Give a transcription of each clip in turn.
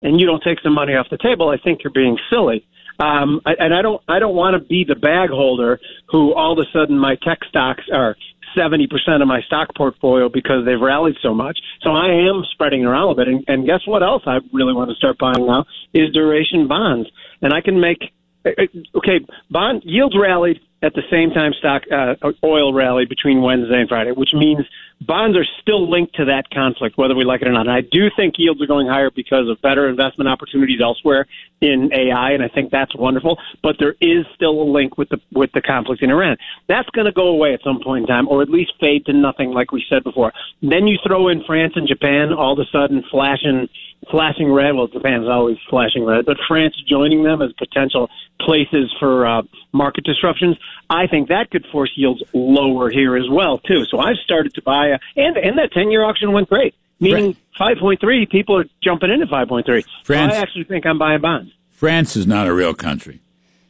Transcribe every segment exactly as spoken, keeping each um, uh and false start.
and you don't take some money off the table, I think you're being silly. Um, and I don't I don't want to be the bag holder who all of a sudden my tech stocks are seventy percent of my stock portfolio because they've rallied so much. So I am spreading around a little bit. And, and guess what else I really want to start buying now is duration bonds. And I can make okay, bond yields rallied at the same time stock uh, oil rallied between Wednesday and Friday, which means bonds are still linked to that conflict, whether we like it or not. And I do think yields are going higher because of better investment opportunities elsewhere in A I, and I think that's wonderful. But there is still a link with the with the conflict in Iran. That's going to go away at some point in time, or at least fade to nothing, like we said before. Then you throw in France and Japan, all of a sudden flashing flashing red. Well, Japan's always flashing red, but France joining them as potential places for uh, market disruptions. I think that could force yields lower here as well, too. So I've started to buy, a, and and that ten-year auction went great, meaning five point three, people are jumping into five point three. France, so I actually think I'm buying bonds. France is not a real country.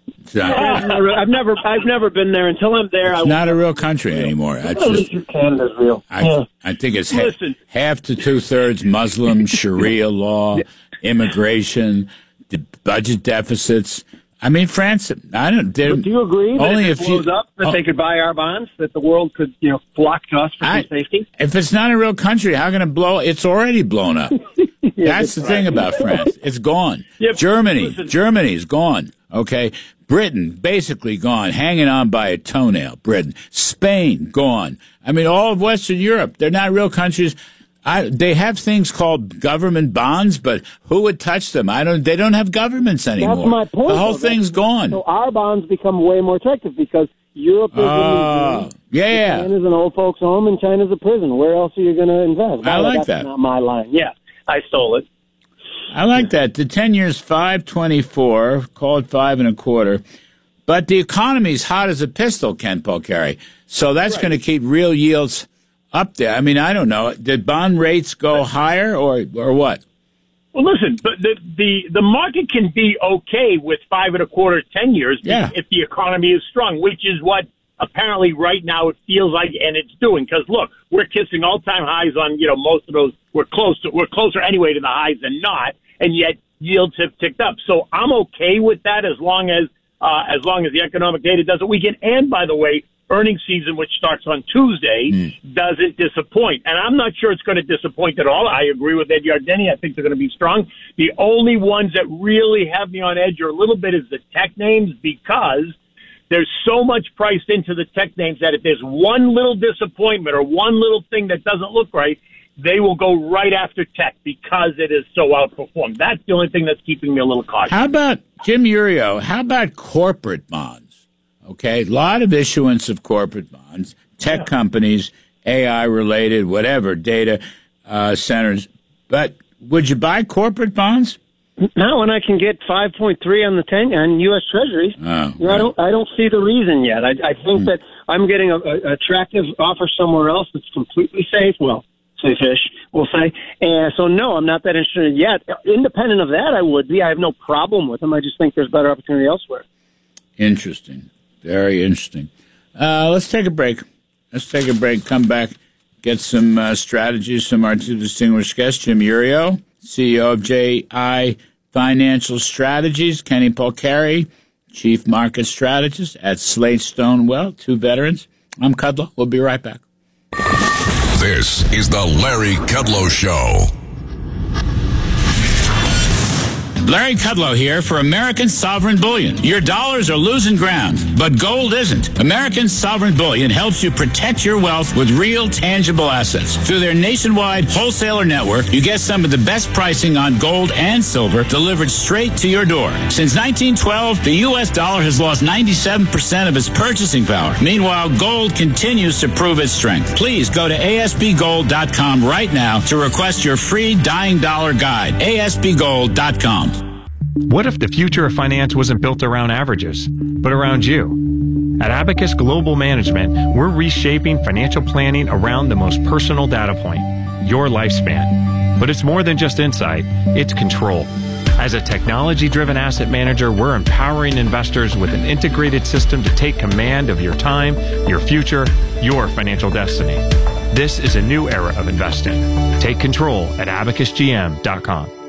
I've, never, I've never I've never been there. Until I'm there, it's I not a real country anymore. That's just, Canada's real. I, yeah. I think it's ha- half to two-thirds Muslim, Sharia law, immigration, the budget deficits. I mean, France, I don't... Do you agree that only if it a few, blows up, that oh, they could buy our bonds, that the world could, you know, flock to us for I, some safety? If it's not a real country, how can it blow? It's already blown up. yeah, that's the right. thing about France. It's gone. Yep. Germany, Listen. Germany's gone, okay? Britain, basically gone, hanging on by a toenail, Britain. Spain, gone. I mean, all of Western Europe, they're not real countries. I, they have things called government bonds, but who would touch them? I don't. They don't have governments anymore. That's my point. The whole though. thing's gone. So our bonds become way more attractive because Europe is uh, a museum, yeah, Japan is an old folks' home, and China's a prison. Where else are you going to invest? I like That's that. Not my line. Yeah, I stole it. I like that. The ten years five twenty four, call it five and a quarter, but the economy's hot as a pistol, Ken Polcari. So that's right. going to keep real yields up there. I mean, I don't know. Did bond rates go higher or or what? Well, listen, the the the, the market can be okay with five and a quarter, ten years yeah. if the economy is strong, which is what apparently right now it feels like, and it's doing. Because look, we're kissing all-time highs on you know most of those. We're close to we're closer anyway to the highs than not, and yet yields have ticked up. So I'm okay with that as long as uh, as long as the economic data doesn't weaken. And by the way, earnings season, which starts on Tuesday, mm. doesn't disappoint. And I'm not sure it's going to disappoint at all. I agree with Ed Yardeni. I think they're going to be strong. The only ones that really have me on edge are a little bit is the tech names, because there's so much priced into the tech names that if there's one little disappointment or one little thing that doesn't look right, they will go right after tech because it is so outperformed. That's the only thing that's keeping me a little cautious. How about, Jim Iuorio, how about corporate bonds? Okay, a lot of issuance of corporate bonds, tech yeah. companies, A I-related, whatever, data uh, centers. But would you buy corporate bonds? Not when I can get five point three on the ten on U S Treasuries. Oh, you know, right. I don't. I don't see the reason yet. I, I think hmm. that I'm getting an attractive offer somewhere else that's completely safe. Well, safe-ish, we'll say. And so, no, I'm not that interested yet. Independent of that, I would be. I have no problem with them. I just think there's better opportunity elsewhere. Interesting. Very interesting. Uh, let's take a break. Let's take a break. Come back. Get some uh, strategies from our two distinguished guests, Jim Iuorio, C E O of J I Financial Strategies, Kenny Polcari, Chief Market Strategist at Slate Stone Wealth, two veterans. I'm Kudlow. We'll be right back. This is the Larry Kudlow Show. Larry Kudlow here for American Sovereign Bullion. Your dollars are losing ground, but gold isn't. American Sovereign Bullion helps you protect your wealth with real, tangible assets. Through their nationwide wholesaler network, you get some of the best pricing on gold and silver delivered straight to your door. Since nineteen twelve, the U S dollar has lost ninety-seven percent of its purchasing power. Meanwhile, gold continues to prove its strength. Please go to A S B gold dot com right now to request your free Dying Dollar Guide. A S B gold dot com. What if the future of finance wasn't built around averages, but around you? At Abacus Global Management, we're reshaping financial planning around the most personal data point, your lifespan. But it's more than just insight, it's control. As a technology-driven asset manager, we're empowering investors with an integrated system to take command of your time, your future, your financial destiny. This is a new era of investing. Take control at abacus g m dot com.